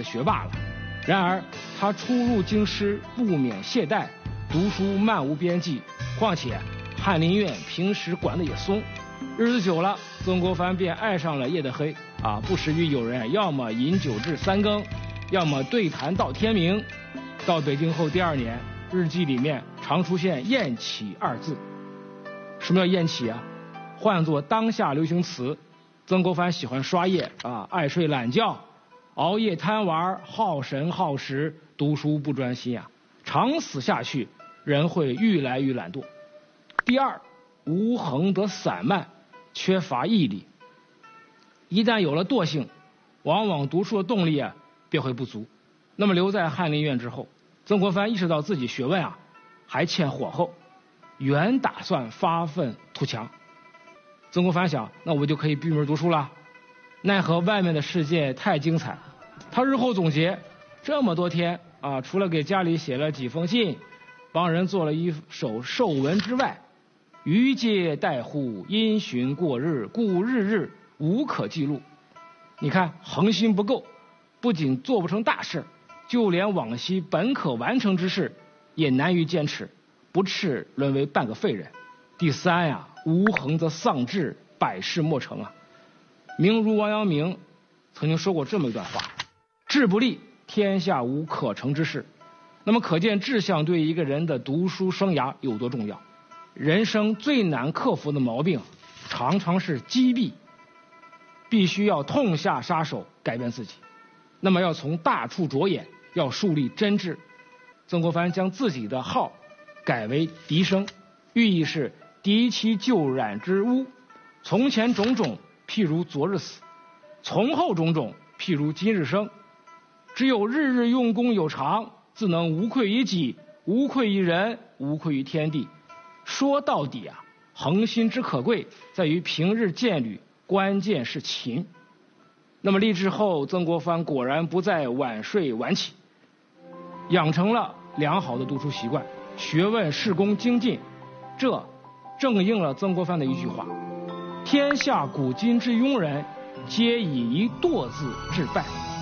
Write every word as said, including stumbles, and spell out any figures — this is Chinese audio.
的学霸了。然而他初入京师，不免懈怠，读书漫无边际。况且翰林院平时管得也松，日子久了，曾国藩便爱上了叶德黑啊，不时与友人要么饮酒至三更，要么对谈到天明。到北京后第二年，日记里面常出现宴起二字。什么叫宴起啊？换作当下流行词，曾国藩喜欢刷夜啊，爱睡懒觉，熬夜贪玩，耗神耗时，读书不专心啊，长此下去，人会愈来愈懒惰。第二，无恒得散漫，缺乏毅力。一旦有了惰性，往往读书的动力啊便会不足。那么留在翰林院之后，曾国藩意识到自己学问啊还欠火候，原打算发愤图强。曾国藩想，那我就可以闭门读书了。奈何外面的世界太精彩，他日后总结，这么多天啊，除了给家里写了几封信，帮人做了一首寿文之外，余皆怠乎因循过日，故日日无可记录。你看恒心不够，不仅做不成大事，就连往昔本可完成之事也难于坚持，不啻沦为半个废人。第三呀，无恒则丧志，百事莫成啊。名儒王阳明曾经说过这么一段话：志不立，天下无可成之事。那么可见志向对一个人的读书生涯有多重要。人生最难克服的毛病常常是积弊，必须要痛下杀手改变自己。那么要从大处着眼，要树立真志。曾国藩将自己的号改为笛声，寓意是涤其旧染之污，从前种种譬如昨日死，从后种种譬如今日生。只有日日用功有常，自能无愧于己，无愧于人，无愧于天地。说到底啊，恒心之可贵在于平日见履，关键是勤。那么立志后，曾国藩果然不再晚睡晚起，养成了良好的读书习惯，学问事功精进。这正应了曾国藩的一句话：天下古今之庸人，皆以一惰字致败。